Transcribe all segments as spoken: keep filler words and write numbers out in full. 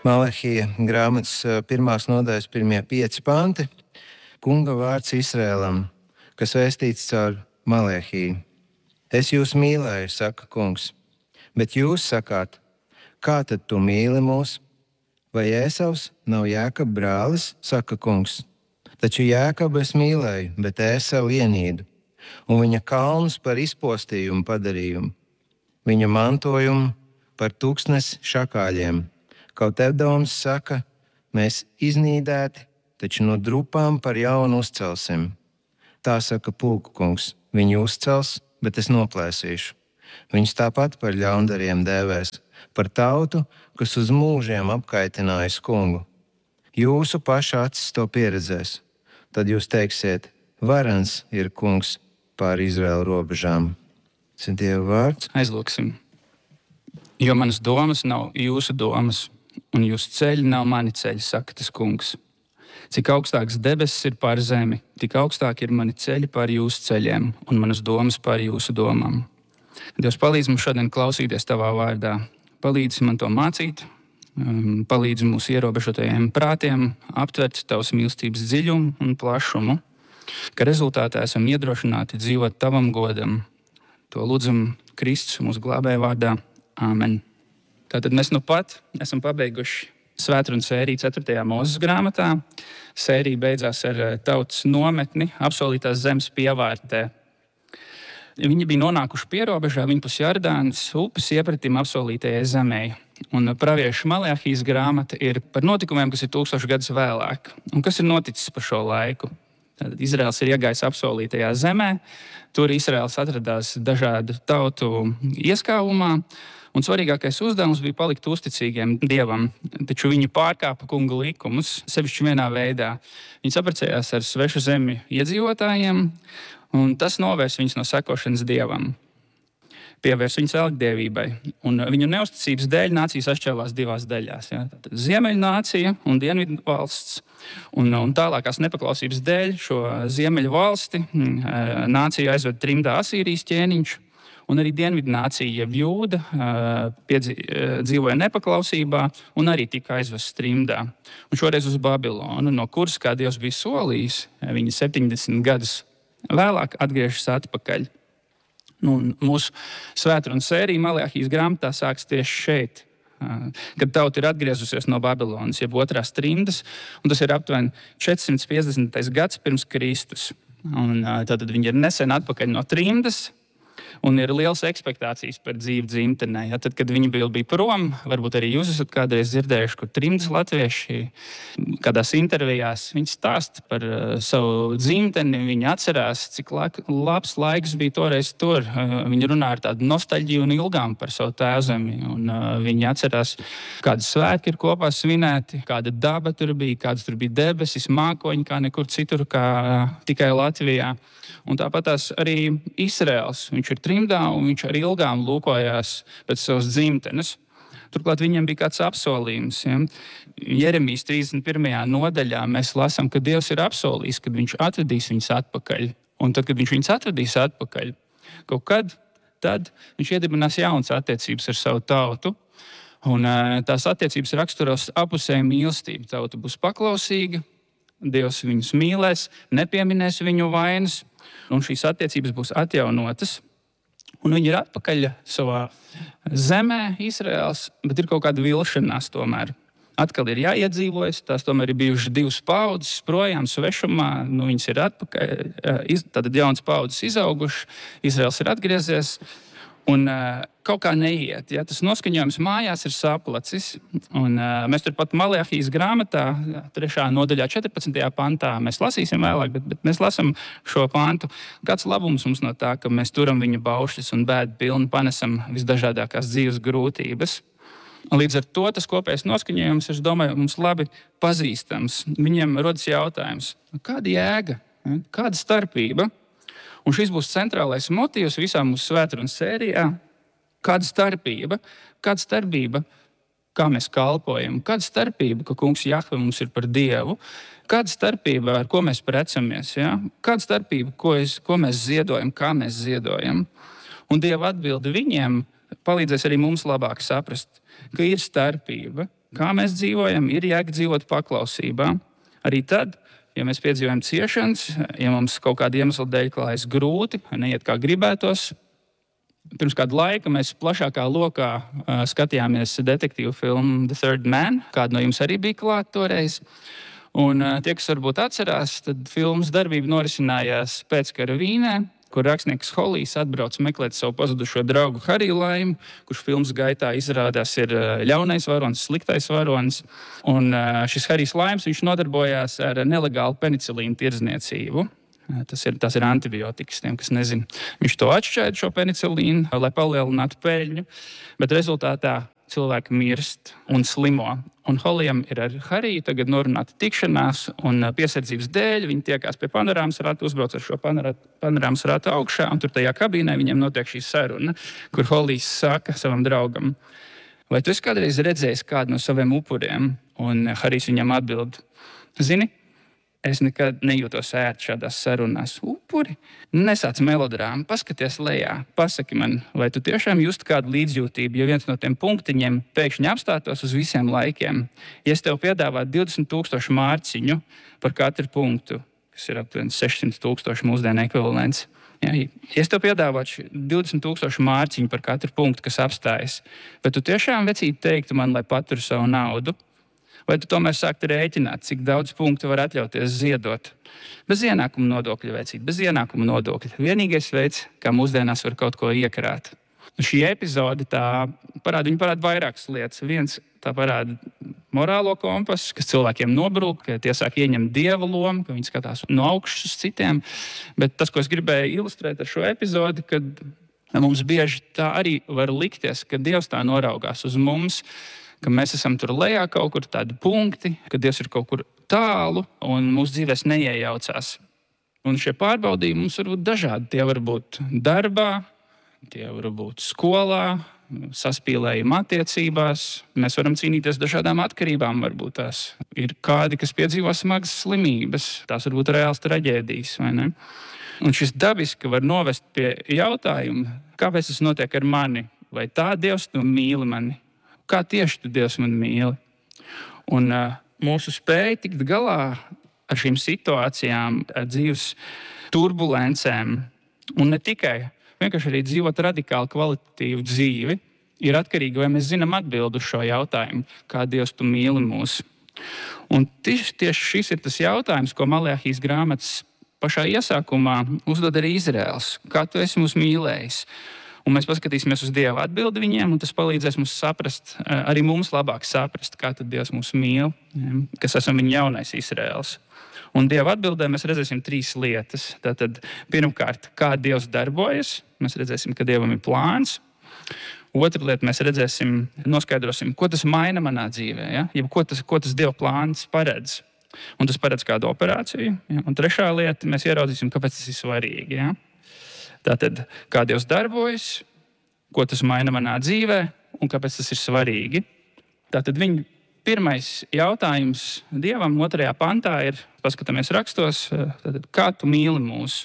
Malahija grāmatas pirmās nodaļas pirmie pieci panti. Kunga vārds Izrēlam, kas vēstīts caur Malahiju. Es jūs mīlēju, saka kungs, bet jūs sakāt, kā tad tu mīli mūs? Vai Ēsavs nav Jākaba brālis, saka kungs? Taču Jākabu es mīlēju, bet Ēsavu ienīdu, un viņa kalnus par izpostījumu padarījumu, viņa mantojumu par tūkstnes šakāļiem. Kaut Edoms saka, mēs iznīdēti, taču no drupām par jaunu uzcelsim. Tā saka pulku kungs, viņu uzcels, bet es noplēsīšu. Viņus tāpat par ļaundariem dēvēs, par tautu, kas uz mūžiem apkaitinājusi kungu. Jūsu paša acis to pieredzēs. Tad jūs teiksiet, varens ir kungs pār Izraēlu robežām. Tas ir Dieva vārds. Aizlūksim. Jo manas domas nav jūsu domas, un jūsu ceļi nav mani ceļi, saka tas kungs. Cik augstāks debesis ir pār zemi, tik augstāk ir mani ceļi pār jūsu ceļiem, un manas domas pār jūsu domām. Dievs, palīdz mums šodien klausīties tavā vārdā. Palīdz man to mācīt, palīdz mūsu ierobežotajiem prātiem aptvert tavas mīlestības dziļumu un plašumu, ka rezultātā esam iedrošināti dzīvot tavam godam. To lūdzam Kristus mūsu glābēja vārdā. Āmen. Tātad mēs nu pat esam pabeiguši svētrunas sēriju ceturtajā Mūzes grāmatā. Sērija beidzās ar tautas nometni apsolītās zemes pievārtē. Viņi bija nonākuši pierobežā, viņpus Jordānas upes iepratim apsolītajai zemei. Un pravieša Malahijas grāmata ir par notikumiem, kas ir tūkstoši gadus vēlāk. Un kas ir noticis pa šo laiku? Tātad Izraels ir iegājis apsolītajā zemē. Tur Izraels atradās dažādu tautu ieskāvumā. Un svarīgākais uzdevums bija palikt uzticīgiem Dievam, taču viņi pārkāpa kunga likumus, sevišķi vienā veidā. Viņi saprecējās ar svešu zemi iedzīvotājiem, un tas novērs viņus no sekošanas Dievam. Pievērs viņus elgdievībai. Un viņu neusticības dēļ nācijas atšķēlās divās daļās. Ja? Ziemeļu nācija un dienvidu valsts. Un, un tālākās nepaklausības dēļ šo ziemeļu valsti nāciju aizved trimdā Asīrijas ķēniņš. Un arī dienvidu nācija, jeb Jūda, dzīvoja nepaklausībā un arī tika aizvests trimdā. Un šoreiz uz Babilonu, no kuras, kā Dievs bija solījis, viņi septiņdesmit gadus vēlāk atgriežas atpakaļ. Nu, mūsu svētrunas sērija Malahijas grāmatā sāks tieši šeit, kad tauta ir atgriezusies no Babilonas, jeb otrās trimdas, un tas ir aptuveni četrsimt piecdesmitais gads pirms Kristus. Un tātad viņi ir nesen atpakaļ no trimdas, un ir liels ekspektācijas par dzīvi dzimtenē. Ja, tad, kad viņi bija, bija prom, varbūt arī jūs esat kādreiz dzirdējuši, kur trimdas latvieši kādās intervijās viņi stāsta par uh, savu dzimteni, viņi atcerās, cik la- labs laiks bija toreiz tur. Uh, viņi runā ar tādu nostalģiju un ilgām par savu tēvzemi, un uh, viņi atcerās, kādi svētki ir kopā svinēti, kāda daba tur bija, kādas tur bija debesis, mākoņi, kā nekur citur, kā uh, tikai Latvijā. Un tāpat tās arī Izraels. Viņš ir trimdā un viņš ar ilgām lūkojās pēc savas dzimtenes. Turklāt viņiem bija kāds apsolījums. Ja? Jeremijas trīsdesmit pirmajā nodaļā mēs lasām, ka Dievs ir apsolījis, ka viņš atvedīs viņus atpakaļ. Un tad, kad viņš viņus atvedīs atpakaļ, kaut kad tad viņš iedibinās jaunas attiecības ar savu tautu. Un tās attiecības raksturos apusēju mīlestību. Tauta būs paklausīga, Dievs viņus mīlēs, nepieminēs viņu vainas, un šīs attiecības būs atjaunotas. Un viņi ir atpakaļ savā zemē, Izraels, bet ir kaut kāda vilšanās tomēr. Atkal ir jāiedzīvojas, tās tomēr ir bijušas divas paudzes projām svešumā, nu viņas ir atpakaļ, tātad jaunas paudzes izaugušas, Izraels ir atgriezies. Un uh, kaut kā neiet. Ja? Tas noskaņojums mājās ir saplacis. Un, uh, mēs turpat Malahijas grāmatā, trešā nodaļā, četrpadsmitajā pantā, mēs lasīsim vēlāk, bet, bet mēs lasām šo pantu. Kāds labums mums no tā, ka mēs turam viņa baušļus un bēdu pilni panesam visdažādākās dzīves grūtības. Un līdz ar to tas kopējais noskaņojums, es domāju, mums labi pazīstams. Viņiem rodas jautājums, kāda jēga, kāda starpība? Un šis būs centrālais motīvs visā mūsu svētrunas sērijā. Kāda starpība? Kāda starpība, kā mēs kalpojam? Kāda starpība, ka kungs Jahve mums ir par Dievu? Kāda starpība, ar ko mēs precamies? Ja? Kāda starpība, ko, es, ko mēs ziedojam, kā mēs ziedojam? Un Dieva atbilde viņiem palīdzēs arī mums labāk saprast, ka ir starpība. kā mēs dzīvojam, ir jēga dzīvot paklausībā. Arī tad, ja mēs piedzīvojam ciešanas, ja mums kaut kāda iemesla dēļ klājas grūti, neiet kā gribētos. Pirms kāda laika mēs plašākā lokā uh, skatījāmies detektīvu filmu The Third Man. Kāda no jums arī bija klāt toreiz. Un uh, tie, kas varbūt atcerās, tad filmas darbība norisinājās pēckara Vīnē, kur rakstnieks Holijs atbrauc meklēt savu pazudušo draugu Hariju Laimu, kurš filmas gaitā izrādās ir ļaunais varonis, sliktais varonis. Un šis Harijs Laims, viņš nodarbojās ar nelegālu penicilīnu tirdzniecību. Tas ir, tas ir antibiotikas, tiem, kas nezina. Viņš to atšķaida, šo penicilīnu, lai palielinātu peļņu, bet rezultātā cilvēki mirst un slimo. Un Holijam ir ar Hariju tagad norunāta tikšanās, un piesardzības dēļ viņi tiekās pie panorāmas rata, uzbrauc ar šo panorāmas ratu augšā, un tur tajā kabīnē viņiem notiek šī saruna, kur Holijs saka savam draugam: vai tu esi kādreiz redzējis kādu no saviem upuriem? Un Harijs viņam atbild: zini, es nekad nejūtos ērti šādās sarunās. Upuri? Nesāc melodrāmu, paskaties lejā. Pasaki man, vai tu tiešām justu kādu līdzjūtību, ja viens no tiem punktiņiem pēkšņi apstātos uz visiem laikiem? Ja es tev piedāvātu divdesmit tūkstošu mārciņu par katru punktu, kas ir aptuveni sešsimt tūkstoši mūsdienu ekvivalents. Ja, ja es tev piedāvātu divdesmit tūkstošu mārciņu par katru punktu, kas apstājas, bet tu tiešām vecīt teiktu man, lai paturu savu naudu? Vai tu tomēr sāktu rēķināt, cik daudz punktu var atļauties ziedot? Bez ienākuma nodokļa, vecīt, bez ienākuma nodokļa. Vienīgais veids, kā mūsdienās var kaut ko iekrāt. Šī epizode tā parāda, viņa parāda vairākas lietas. Viens, tā parāda morālo kompasu, kas cilvēkiem nobrūk, ka tie sāk ieņemt dieva lomu, ka viņi skatās no augšas uz citiem. Bet tas, ko es gribēju ilustrēt ar šo epizodi, kad mums bieži tā arī var likties, ka Dievs tā noraugās uz mums, ka mēs esam tur lejā kaut kur tādi punkti, ka Dievs ir kaut kur tālu un mūsu dzīvēs neiejaucās. Un šie pārbaudījumi mums var būt dažādi. Tie var būt darbā, tie var būt skolā, saspīlējuma attiecībās. Mēs varam cīnīties dažādām atkarībām. Varbūt tās ir kādi, kas piedzīvo smagas slimības. Tās var būt reāls traģēdijas, vai ne? Un šis dabiski var novest pie jautājuma, kāpēc tas notiek ar mani? Vai tā Dievs tu mīli mani? Kā tieši tu Dievs mani mīli? Un uh, mūsu spēja tikt galā ar šīm situācijām, ar dzīves turbulencēm, un ne tikai, vienkārši arī dzīvot radikāli kvalitatīvu dzīvi, ir atkarīga, vai mēs zinām atbildi uz šo jautājumu, kā Dievs tu mīli mūs. Un tieši, tieši šis ir tas jautājums, ko Malēhijas grāmatas pašā iesākumā uzdod arī Izraels. Kā tu esi mūs mīlējis? Un mēs paskatīsimies uz Dieva atbildi viņiem, un tas palīdzēs mums saprast, arī mums labāk saprast, kā tad Dievs mūs mīl, kas esam viņa jaunais Izraels. Un Dieva atbildē mēs redzēsim trīs lietas. Tātad, pirmkārt, kā Dievs darbojas, mēs redzēsim, ka Dievam ir plāns. Otra lieta, mēs redzēsim, noskaidrosim, ko tas maina manā dzīvē, ja? Jeb, ko, tas, ko tas Dieva plāns paredz. Un tas paredz kādu operāciju. Ja? Un trešā lieta, mēs ieraudzīsim, kāpēc tas ir svarīgi. Ja? Tātad, kā Dievs darbojas, ko tas maina manā dzīvē un kāpēc tas ir svarīgi. Tātad viņa pirmais jautājums Dievam otrajā pantā ir, paskatāmies rakstos, tātad, kā tu mīli mūs.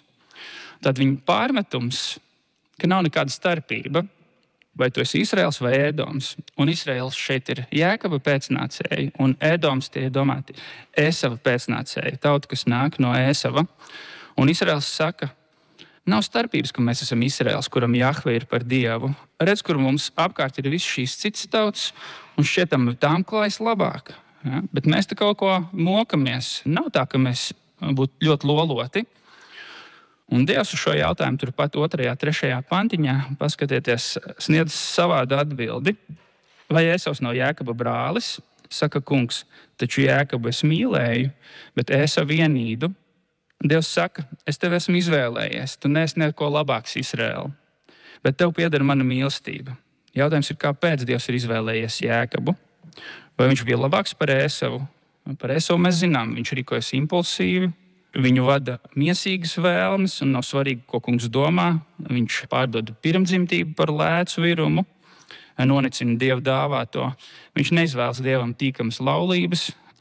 Tad viņa pārmetums, ka nav nekāda starpība, vai tu esi Izraels vai Ēdoms. Un Izraels šeit ir Jēkaba pēcnācēji, un Ēdoms tie ir domāti Ēsava pēcnācēji, tauta, kas nāk no Ēsava. Un Izraels saka, nav starpības, ka mēs esam Izraels, kuram Jahve ir par Dievu. Redz, kur mums apkārt ir visas šīs citas tautas, un šķietam tām klājas labāk. Ja? Bet mēs te kaut ko mokamies. Nav tā, ka mēs būtu ļoti loloti. Un Dievs uz šo jautājumu turpat otrajā, trešajā pantiņā, paskatieties, sniedz savādu atbildi. Vai Ēsavs nav Jēkaba brālis? Saka kungs, taču Jēkabu es mīlēju, bet Ēsavu vienīdu. Dievs saka, es tevi esmu izvēlējies, tu neesi neko labāks Izraēlu, bet tev pieder mana mīlestība. Jautājums ir, kāpēc Dievs ir izvēlējies Jēkabu? Vai viņš bija labāks par Ēsavu? Par Ēsavu mēs zinām, viņš rīkojas impulsīvi, viņu vada miesīgas vēlmes un nav svarīgi, ko kungs domā. Viņš pārdod pirmdzimtību par lēcu virumu, nonicina Dievu dāvāto. Viņš neizvēlas Dievam tīkamas laulības,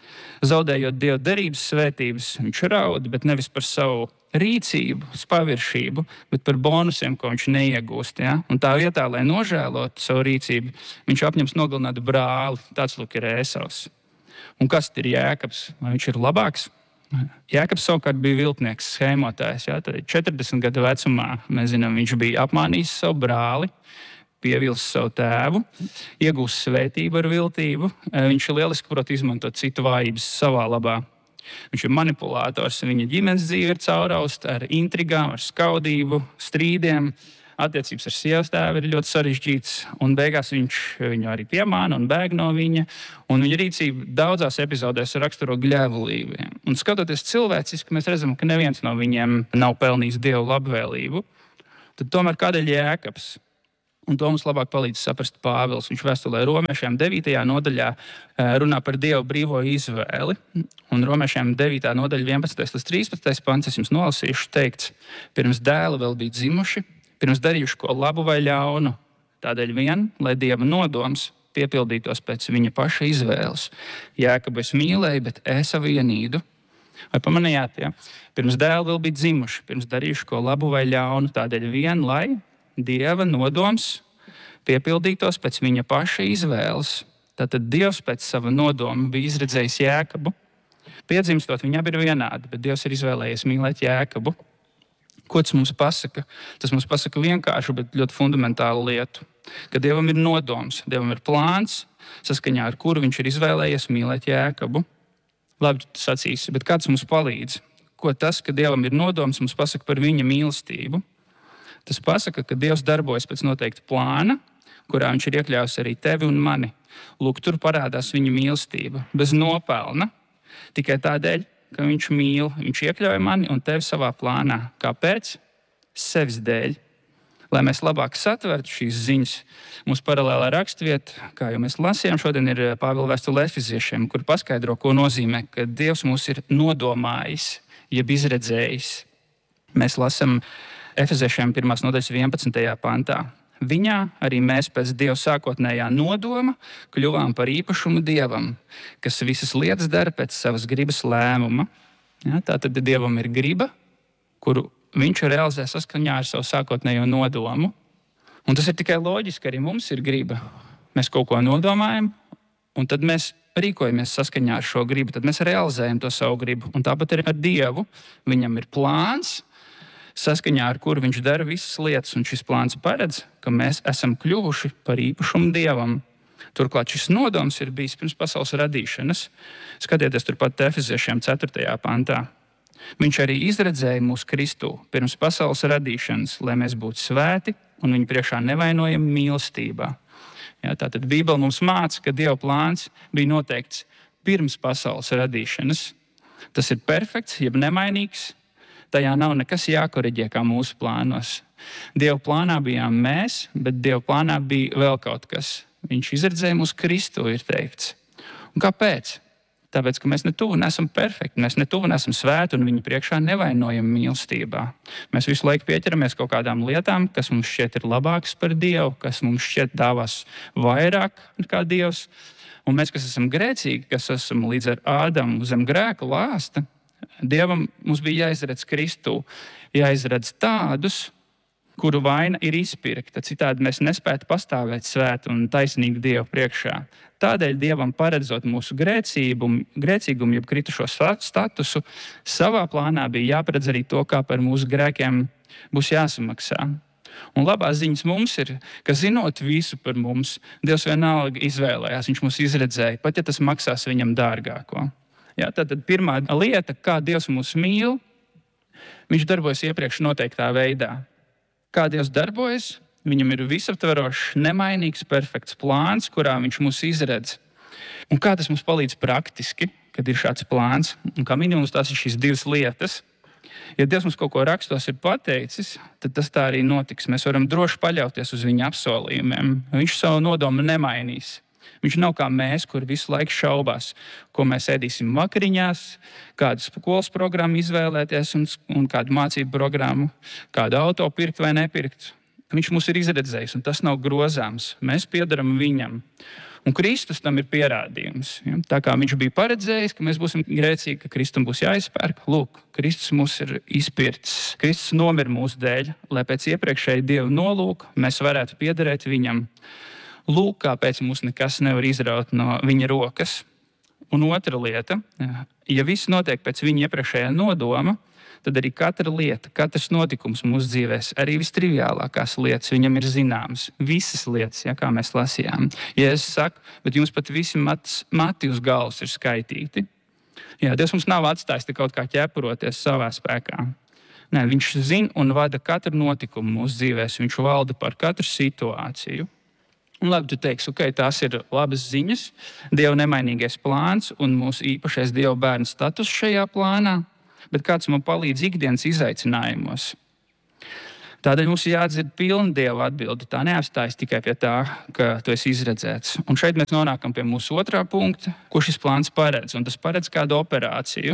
Zaudējot Dieva derības svētības, viņš raud, bet nevis par savu rīcību, paviršību, bet par bonusiem, ko viņš neiegūst. Ja? Un tā vietā, lai nožēlotu savu rīcību, viņš apņems nogalināt brāli. Tāds lūk ir Ēsavs. Un kas ir Jēkabs? Vai viņš ir labāks? Jēkabs savukārt bija viltnieks, schēmotājs. Ja? Tad četrdesmit gadu vecumā mēs zinām, viņš bija apmānījis savu brāli, pievilcis savu tēvu, iegūst svētību ar viltību. Viņš lieliski prot izmantot citu vājības savā labā. Viņš ir manipulators, viņa ģimenes dzīve ir caurausta ar intrigām, ar skaudību, strīdiem. Attiecības ar sievas tēvu ir ļoti sarežģītas, un beigās viņš viņu arī piemāna un bēg no viņa. Un viņa rīcība daudzās epizodēs raksturo gļēvulību. Un skatoties cilvēciski, mēs redzam, ka neviens no viņiem nav pelnījis Dievu labvēlību. Tad tomēr kādēļ Jēkabs? Un to mums labāk palīdz saprast Pāvils. Viņš vēstulē Romiešiem devītajā nodaļā runā par Dievu brīvo izvēli. Un Romiešiem devītā nodaļa vienpadsmitais līdz trīspadsmitais pants, es jums nolasīšu, teikts, pirms dēli vēl bija dzimuši, pirms darījuši ko labu vai ļaunu, tādēļ vien, lai Dieva nodoms piepildītos pēc viņa paša izvēles. Jēkabu es mīlēju, bet Ēsavu ienīdu. Vai pamanījāt, ja? Pirms dēli vēl bija dzimuši, pirms darījuši ko labu vai ļaunu, tādēļ vien, lai Dieva nodoms piepildītos pēc viņa paša izvēles. Tātad Dievs pēc sava nodoma bija izredzējis Jēkabu. Piedzimstot, viņi abi ir vienādi, bet Dievs ir izvēlējies mīlēt Jēkabu. Ko tas mums pasaka? Tas mums pasaka vienkāršu, bet ļoti fundamentālu lietu. Ka Dievam ir nodoms, Dievam ir plāns, saskaņā ar kuru viņš ir izvēlējies mīlēt Jēkabu. Labi, tu sacīsi, bet kāds mums palīdz? Ko tas, ka Dievam ir nodoms, mums pasaka par viņa mīlestību? Tas pasaka, ka Dievs darbojas pēc noteikta plāna, kurā viņš ir iekļāvis arī tevi un mani. Lūk, tur parādās viņa mīlestība, bez nopelna, tikai tādēļ, ka viņš mīl, viņš iekļauj mani un tevi savā plānā. Kāpēc? Sevis dēļ. Lai mēs labāk satvertu šīs ziņas, mums paralēlā rakstvieta, kā jau mēs lasījām, šodien ir Pāvila vēstule Efeziešiem, kur paskaidro, ko nozīmē, ka Dievs mūs ir nodomājis, jeb izredzējis. Mēs lasām Efeziešiem pirmās nodaļas vienpadsmitajā pantā. Viņā arī mēs pēc Dieva sākotnējā nodoma kļuvām par īpašumu Dievam, kas visas lietas dara pēc savas gribas lēmuma. Ja, tātad Dievam ir griba, kuru viņš realizē saskaņā ar savu sākotnējo nodomu. Un tas ir tikai loģiski, arī mums ir griba. Mēs kaut ko nodomājam, un tad mēs rīkojamies saskaņā ar šo gribu, tad mēs realizējam to savu gribu. Un tāpat arī ar Dievu. Viņam ir plāns, saskaņā ar kuru viņš dara visas lietas, un šis plāns paredz, ka mēs esam kļuvuši par īpašumu Dievam. Turklāt šis nodoms ir bijis pirms pasaules radīšanas. Skatieties turpat Efeziešiem ceturtajā pantā. Viņš arī izredzēja mūs Kristū pirms pasaules radīšanas, lai mēs būtu svēti un viņa priekšā nevainojami mīlestībā. Ja, tātad Bībele mums māca, ka Dieva plāns bija noteikts pirms pasaules radīšanas. Tas ir perfekts, jeb nemainīgs. Tajā nav nekas jākoriģē kā mūsu plānos. Dieva plānā bijām mēs, bet Dieva plānā bija vēl kaut kas. Viņš izredzēja mūs Kristu, ir teikts. Un kāpēc? Tāpēc, ka mēs ne tuvu nesam perfekti, mēs ne tuvu nesam svēti un viņa priekšā nevainojam mīlestībā. Mēs visu laiku pieķeramies kaut kādām lietām, kas mums šķiet ir labākas par Dievu, kas mums šķiet dāvās vairāk nekā Dievs. Un mēs, kas esam grēcīgi, kas esam līdz ar Ādamu zem grēka lāsta, Dievam mums bija jāizredz Kristu, jāizredz tādus, kuru vaina ir izpirkta. Citādi mēs nespētu pastāvēt svētu un taisnīgu Dievu priekšā. Tādēļ Dievam paredzot mūsu grēcīgumu, grēcīgumu jeb kritušo statusu, savā plānā bija jāparedz arī to, kā par mūsu grēkiem būs jāsamaksā. Un labās ziņas mums ir, ka zinot visu par mums, Dievs vienalga izvēlējās, viņš mūs izredzēja, pat ja tas maksās viņam dārgāko. Ja, tad pirmā lieta, kā Dievs mūs mīl, viņš darbojas iepriekš noteiktā veidā. Kā Dievs darbojas? Viņam ir visaptverošs, nemainīgs, perfekts plāns, kurā viņš mūs izredz. Un kā tas mums palīdz praktiski, kad ir šāds plāns? Un kā minimums tās ir šīs divas lietas. Ja Dievs mums kaut ko rakstos ir pateicis, tad tas tā arī notiks. Mēs varam droši paļauties uz viņa apsolījumiem. Viņš savu nodomu nemainīs. Viņš nav kā mēs, kur visu laiku šaubās, ko mēs ēdīsim vakariņās, kādu skolas programmu izvēlēties un, un kādu mācību programmu, kādu auto pirkt vai nepirkt. Viņš mūs ir izredzējis, un tas nav grozāms. Mēs piedaram viņam. Un Kristus tam ir pierādījums. Ja? Tā kā viņš bija paredzējis, ka mēs būsim grēcīgi, ka Kristum būs jāizpērk, lūk, Kristus mūs ir izpircis. Kristus nomira mūsu dēļ, lai pēc iepriekšēja Dieva nolūka mēs varētu piederēt viņam. Lūk, kāpēc mums nekas nevar izraut no viņa rokas. Un otra lieta, ja viss notiek pēc viņa iepriekšējā nodoma, tad arī katra lieta, katrs notikums mūsu dzīvēs, arī vistriviālākās lietas viņam ir zināmas. Visas lietas, ja, kā mēs lasījām. Ja es saku, bet jums pat visi mati, mati uz galvas ir skaitīti. Jā, Dievs mums nav atstājis te kaut kā ķepuroties savā spēkā. Nē, viņš zina un vada katru notikumu mūsu dzīvēs. Viņš valda par katru situāciju. Un labi, tu teiksi, ok, tās ir labas ziņas, Dieva nemainīgais plāns un mūsu īpašais Dieva bērna status šajā plānā. Bet kāds man palīdz ikdienas izaicinājumos. Tādēļ mums ir jādzird pilna Dieva atbilde. Tā neapstājas tikai pie tā, ka tu esi izredzēts. Un šeit mēs nonākam pie mūsu otrā punkta, ko šis plāns paredz. Un tas paredz kādu operāciju.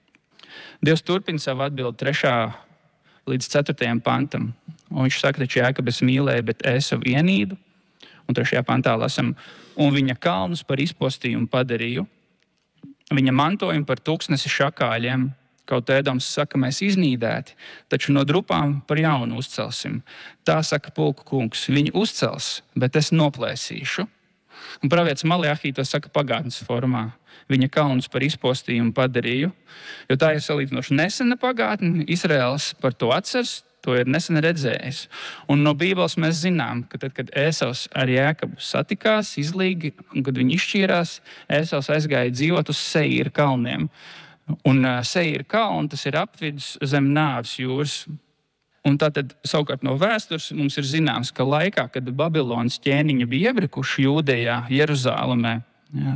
Dievs turpina savu atbildi trešā līdz ceturtajam pantam. Un viņš saka, taču Jēkab es mīlēju, bet Ēsavu ienīdu. Un trešajā pantā lasam, un viņa kalnus par izpostījumu padarīju. Viņa mantojumu par tūkstnesi šakāļiem. Kaut Ēdoms saka, mēs iznīdēti, taču no drupām par jaunu uzcelsim. Tā saka pulku kungs, viņi uzcels, bet es noplēsīšu. Un pravietis Maleahī to saka pagātnes formā. Viņa kalnus par izpostījumu padarīju, jo tā ir salīdzinoši nesena pagātne. Izraels par to atceras, to ir nesen redzējis. Un no Bībeles mēs zinām, ka tad, kad Ēsavs ar Jēkabu satikās izlīgi, un kad viņi izšķīrās, Ēsavs aizgāja dzīvot uz Seīra kalniem. Un Seīra kalna, tas ir apvidus zem Nāves jūras. Un tātad, savukārt no vēstures mums ir zināms, ka laikā, kad Babilonas ķēniņi bija iebrikuši Jūdejā, Jeruzālemē, jā,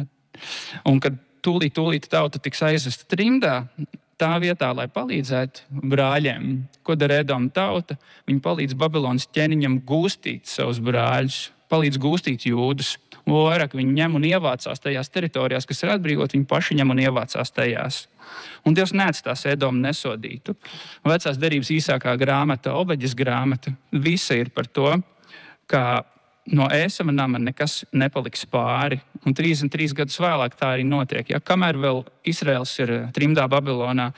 un kad tūlīt, tūlīt tauta tiks aizvesta trimdā, tā vietā, lai palīdzētu brāļiem, ko dara Ēdoma tauta, viņi palīdz Babilonas ķēniņam gūstīt savus brāļus, palīdz gūstīt jūdus. Un vairāk viņi ņem un ievācās tajās teritorijās, kas ir atbrīvot, viņi paši ņem un ievācās tajās. Un Dievs neatstās Ēdomu nesodītu. Vecās derības īsākā grāmata, Obeģes grāmata, visa ir par to, ka no Ēsava nama nekas nepaliks pāri. Un trīsdesmit trīs gadus vēlāk tā arī notiek. Ja, kamēr vēl Izraels ir trimdā Babilonā,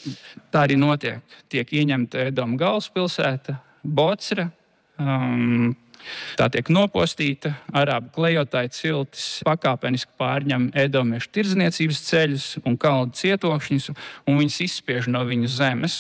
tā arī notiek. Tiek ieņemta Ēdoma galvaspilsēta, Bocra, um, tā tiek nopostīta, arābu klejotāji ciltis pakāpeniski pārņem edomiešu tirdzniecības ceļus un kalnu cietokšņus, un viņus izspiež no viņu zemes.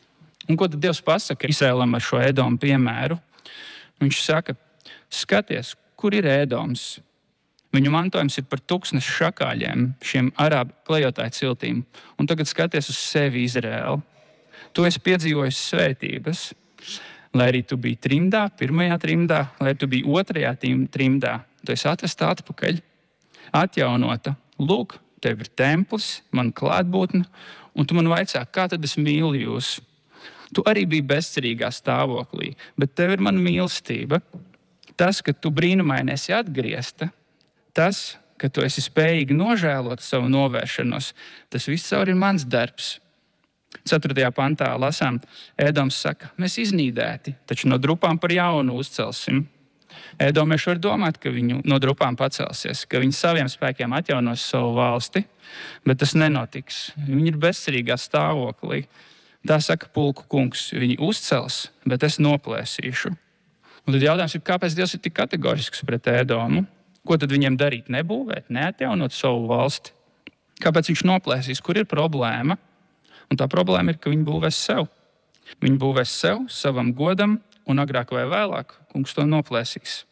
Un ko tad Dievs pasaka Izraēlam ar šo Edomu piemēru? Viņš saka, skaties, kur ir Edoms. Viņu mantojums ir par tūkstnešu šakāļiem, šiem arābu klejotāju ciltīm. Un tagad skaties uz sevi, Izraēlu. Tu esi piedzīvojis svētības. Lai arī tu biji trimdā, pirmajā trimdā, lai tu biji otrajā trimdā, tu esi atvesta atpakaļ, atjaunota. Lūk, tev ir templis, man klātbūtne, un tu man vaicā, kā tad es mīlu jūs. Tu arī biji bezcerīgā stāvoklī, bet tev ir mana mīlestība. Tas, ka tu brīnumaini esi atgriezta, tas, ka tu esi spējīgi nožēlot savu novēršanos, tas viss caur ir mans darbs. ceturtajā pantā lasām, Ēdoms saka, mēs iznīdēti, taču no drupām par jaunu uzcelsim. Ēdomieši var domāt, ka viņu no drupām pacelsies, ka viņi saviem spēkiem atjaunos savu valsti, bet tas nenotiks. Viņi ir bezcerīgā stāvoklī. Tā saka pulku kungs, viņi uzcels, bet es noplēsīšu. Un tad jautājums ir, kāpēc Dievs ir tik kategorisks pret Ēdomu? Ko tad viņiem darīt? Nebūvēt, neatjaunot savu valsti? Kāpēc viņš noplēsīs? Kur ir problēma? Un tā problēma ir, ka viņi būvēs sev. Viņi būvēs sev, savam godam, un agrāk vai vēlāk kungs to noplēsīs.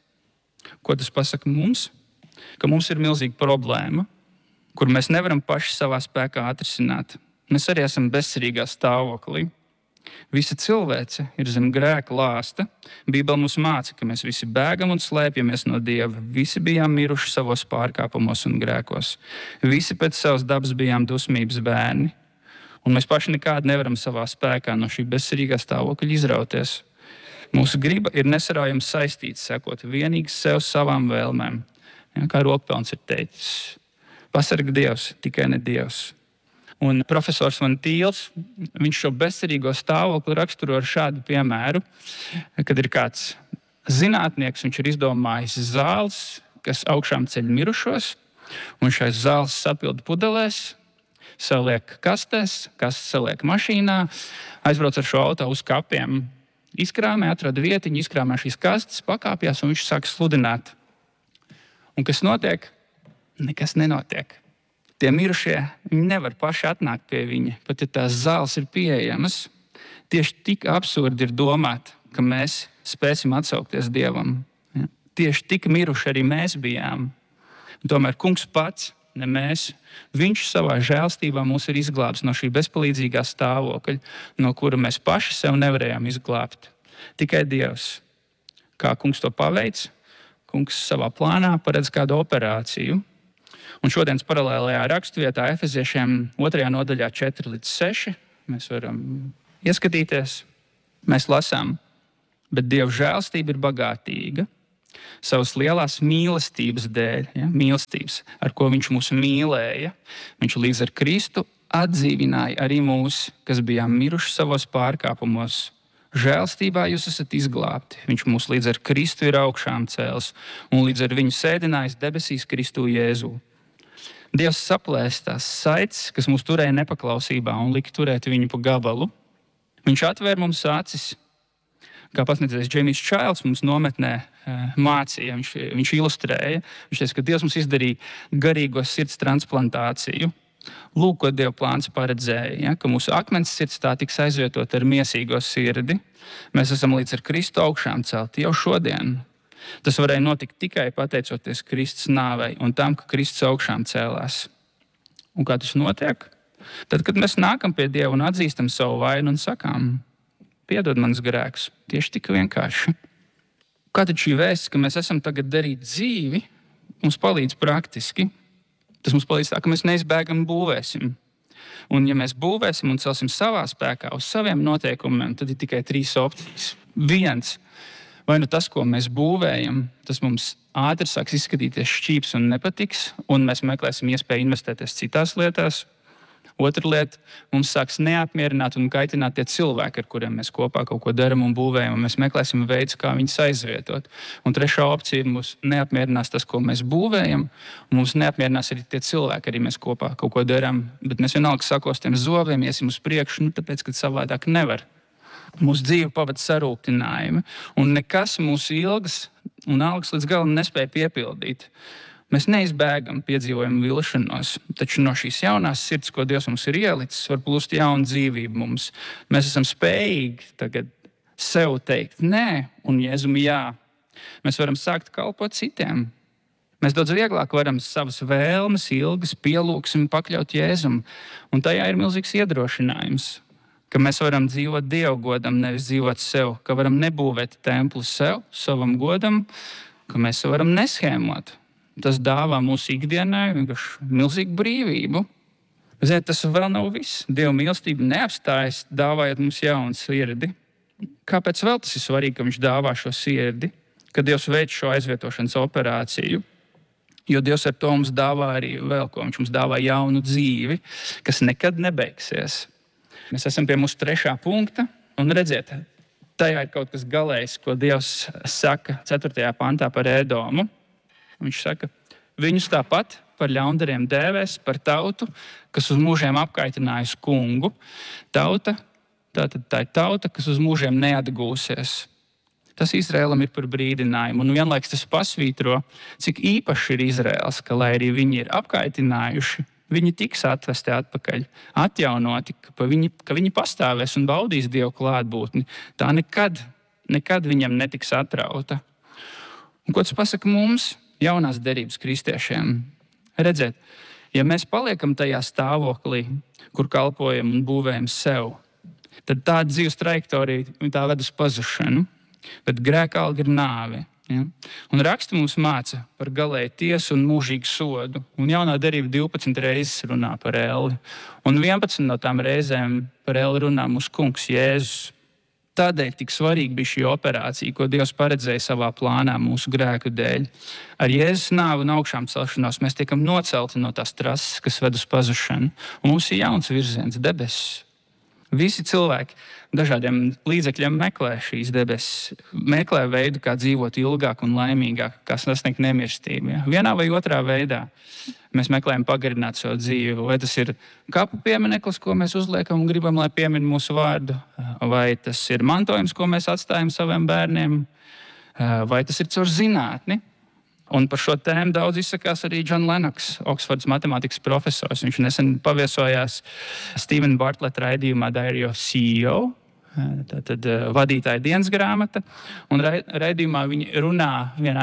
Ko tas pasaka mums? Ka mums ir milzīga problēma, kur mēs nevaram paši savā spēkā atrisināt. Mēs arī esam bezcerīgā stāvoklī. Visa cilvēce ir zem grēka lāsta. Bībele mums māca, ka mēs visi bēgam un slēpjamies no Dieva. Visi bijām miruši savos pārkāpumos un grēkos. Visi pēc savas dabas bijām dusmības bērni. Un mēs paši nekādi nevaram savā spēkā no šī bezcerīgā stāvokļa izrauties. Mūsu griba ir nesaraujami saistīta, sekot vienīgi sev savām vēlmēm. Ja, kā Rokpelns ir teicis, pasarga Dievs, tikai ne Dievs. Un profesors Van Tīls, viņš šo bezcerīgo stāvokli raksturo ar šādu piemēru, kad ir kāds zinātnieks, viņš ir izdomājis zāles, kas augšām ceļ mirušos, un šais zāles sapilda pudelēs, saliek kastēs, kastes saliek mašīnā, aizbrauc ar šo auto uz kapiem, izkrāmē, atrada vietiņu, izkrāmē šīs kastes, pakāpjās un viņš sāk sludināt. Un kas notiek? Nekas nenotiek. Tie mirušie, viņi nevar paši atnākt pie viņa, pat ja tās zāles ir pieejamas. Tieši tik absurdi ir domāt, ka mēs spēsim atsaukties Dievam. Ja? Tieši tik miruši arī mēs bijām. Un tomēr kungs pats, ne mēs, viņš savā žēlstībā mūs ir izglābs no šī bezpalīdzīgā stāvokļa, no kura mēs paši sev nevarējām izglābt. Tikai Dievs. Kā kungs to paveic? Kungs savā plānā paredz kādu operāciju. Un šodienas paralēlajā raksturvietā Efeziešiem otrajā nodaļā četri līdz seši mēs varam ieskatīties. Mēs lasām, bet Dieva žēlstība ir bagātīga savas lielās mīlestības dēļ, ja, mīlestības, ar ko viņš mūs mīlēja. Viņš līdz ar Kristu atdzīvināja arī mūs, kas bijām miruši savos pārkāpumos. Žēlstībā jūs esat izglābti. Viņš mūs līdz ar Kristu ir augšām cēlis un līdz ar viņu sēdinājis debesīs Kristu Jēzu. Dievs saplēs tās saites, kas mūs turēja nepaklausībā un lika turēt viņu pa gabalu. Viņš atvēra mums acis, kā pasniedzējs Džeimijs Čails mums nometnē mācīja, viņš, viņš ilustrēja. Viņš teica, ka Dievs mums izdarīja garīgo sirds transplantāciju. Lūk, ko Dieva plāns paredzēja, ja, ka mūsu akmens sirds tā tiks aizvietot ar miesīgo sirdi. Mēs esam līdz ar Kristu augšām celti jau šodien. Tas varēja notikt tikai pateicoties Kristus nāvei un tam, ka Kristus augšām cēlās. Un kā tas notiek? Tad, kad mēs nākam pie Dieva un atzīstam savu vainu un sakām, piedod manas grēkus, tieši tik vienkārši. Kā tad šī vēsts, ka mēs esam tagad darīt dzīvi, mums palīdz praktiski? Tas mums palīdz tā, ka mēs neizbēgam būvēsim. Un ja mēs būvēsim un celsim savā spēkā uz saviem noteikumiem, tad ir tikai trīs opcijas. Viens. Vai nu tas, ko mēs būvējam, tas mums ātri sāks izskatīties šķīps un nepatiks, un mēs meklēsim iespēju investēties citās lietās. Otra lieta, mums sāks neapmierināt un kaitināt tie cilvēki, ar kuriem mēs kopā kaut ko darām un būvējam, un mēs meklēsim veidus, kā viņus aizvietot. Un trešā opcija mums neapmierinās tas, ko mēs būvējam, un mums neapmierinās arī tie cilvēki, arī mēs kopā kaut ko darām, bet mēs vienalga sakostiem zobiem, iesim uz priekšu, nu, tāpēc, ka savādāk nevar. Mūsu dzīve pavada sarūktinājumi, un nekas mūsu ilgas un algas līdz galam nespēja piepildīt. Mēs neizbēgam piedzīvojumu vilšanos, taču no šīs jaunās sirds, ko Dievs mums ir ielicis, var plūst jauna dzīvība mums. Mēs esam spējīgi tagad sev teikt nē un Jēzum jā. Mēs varam sākt kalpot citiem. Mēs daudz vieglāk varam savas vēlmes, ilgas, pielūgsmi pakļaut Jēzum, un tajā ir milzīgs iedrošinājums. Ka mēs varam dzīvot Dievu godam, nevis dzīvot sev, ka varam nebūvēt templi sev, savam godam, ka mēs varam neshēmot. Tas dāvā mūsu ikdienai vienkārši milzīgu brīvību. Ziniet, tas vēl nav viss. Dieva mīlestība neapstājas, dāvājot mums jaunu sirdi. Kāpēc vēl tas ir svarīgi, ka viņš dāvā šo sirdi, ka Dievs veic šo aizvietošanas operāciju? Jo Dievs ar to mums dāvā arī vēl ko. Viņš mums dāvā jaunu dzīvi, kas nekad nebeigsies. Mēs esam pie mūsu trešā punkta, un redziet, tajā ir kaut kas galējs, ko Dievs saka ceturtajā pantā par Ēdomu. Viņš saka, viņus tāpat par ļaundariem dēvēs, par tautu, kas uz mūžiem apkaitinājusi kungu. Tauta, tātad tā ir tauta, kas uz mūžiem neatgūsies. Tas Izraēlam ir par brīdinājumu, un vienlaiks tas pasvītro, cik īpaši ir Izraēls, ka, lai arī viņi ir apkaitinājuši, viņi tiks atvesti atpakaļ, atjaunoti, ka viņi, ka viņi pastāvēs un baudīs Dievu klātbūtni. Tā nekad, nekad viņam netiks atrauta. Un ko tas pasaka mums, jaunās derības kristiešiem? Redziet, ja mēs paliekam tajā stāvoklī, kur kalpojam un būvējam sev, tad tā dzīves trajektorija tā ved uz pazušanu, bet grēka alga ir nāve. Ja? Un raksti mums māca par galēju tiesu un mūžīgu sodu. Un jaunā derība divpadsmit reizes runā par elli. Un vienpadsmit no tām reizēm par elli runā mūsu kungs Jēzus. Tādēļ tik svarīga bija šī operācija, ko Dievs paredzēja savā plānā mūsu grēku dēļ. Ar Jēzus nāvi un augšām celšanos mēs tiekam nocelti no tās trases, kas ved uz pazušanu. Un mums ir jauns virziens, debesis. Visi cilvēki dažādiem līdzekļiem meklē šīs debesis, meklē veidu, kā dzīvot ilgāk un laimīgāk, kā sasniegt nemirstību. Ja? Vienā vai otrā veidā mēs meklējam pagarināt savu dzīvi. Vai tas ir kapu piemineklis, ko mēs uzliekam un gribam, lai piemin mūsu vārdu, vai tas ir mantojums, ko mēs atstājam saviem bērniem, vai tas ir caur zinātni. Un par šo tēmu daudz izsakās arī John Lennox, Oksfordas matemātikas profesors. Viņš nesen paviesojās Stevena Bartleta raidījumā Diary of C E O, tātad vadītāja dienas grāmata. Un raidījumā viņi runā, vienā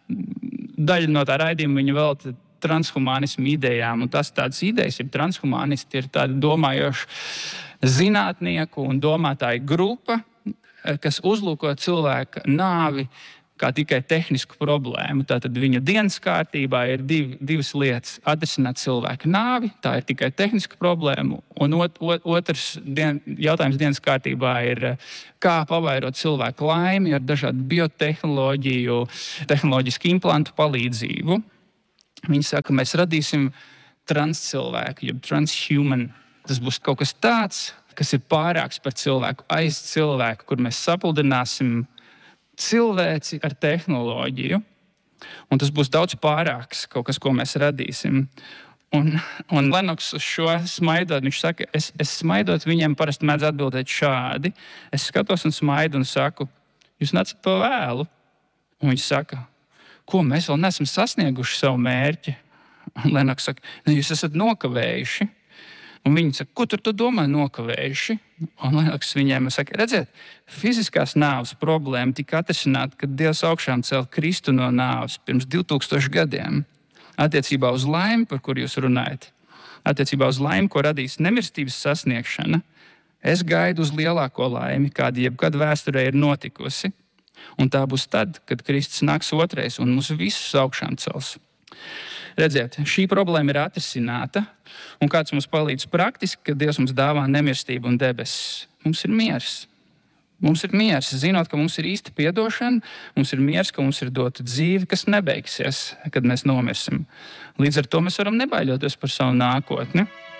daļa no tā raidījuma viņa velta transhumanismu idejām. Un tas tādas idejas, ja transhumanisti ir tādi domājoši zinātnieku un domātāju grupa, kas uzlūko cilvēka nāvi kā tikai tehnisku problēmu. Tātad viņa dienas kārtībā ir div, divas lietas. Atrisināt cilvēka nāvi, tā ir tikai tehniska problēma. Un ot, ot, otrs dien, jautājums dienas kārtībā ir, kā pavairot cilvēku laimi ar dažādu biotehnoloģiju, tehnoloģisku implantu palīdzību. Viņi saka, mēs radīsim transcilvēku, jeb transhuman. Tas būs kaut kas tāds, kas ir pārāks par cilvēku, aiz cilvēku, kur mēs sapildināsim cilvēci ar tehnoloģiju, un tas būs daudz pārāks kaut kas, ko mēs radīsim. Un, un Lennox uz šo smaidot, viņš saka, es, es smaidot viņiem parasti mēdz atbildēt šādi. Es skatos un smaidu un saku, jūs nācat pa vēlu. Un viņš saka, ko mēs vēl neesam sasnieguši savu mērķi? Un Lennox saka, ne, jūs esat nokavējuši. Un viņi saka, ko tur tu domā nokavējuši? Un Lennox viņiem saka, redziet, fiziskās nāves problēma tika atrisināta, kad Dievs augšām cēla Kristu no nāves pirms divtūkstošiem gadiem. Attiecībā uz laimi, par kur jūs runājat, attiecībā uz laimi, ko radīs nemirstības sasniegšana, es gaidu uz lielāko laimi, kāda jebkad vēsturē ir notikusi. Un tā būs tad, kad Kristus nāks otrais un mūs visus augšām cels. Redziet, šī problēma ir atrisināta, un kāds mums palīdz praktiski, kad Dievs mums dāvā nemirstību un debesis. Mums ir miers. Mums ir miers, zinot, ka mums ir īsta piedošana, mums ir miers, ka mums ir dota dzīve, kas nebeigsies, kad mēs nomirsim. Līdz ar to mēs varam nebaiļoties par savu nākotni.